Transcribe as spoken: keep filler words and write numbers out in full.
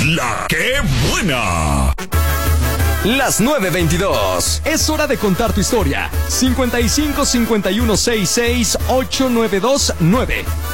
La que buena. Las nueve veintidós. Es hora de contar tu historia. cincuenta y cinco cincuenta y uno sesenta y seis ochenta y nueve veintinueve.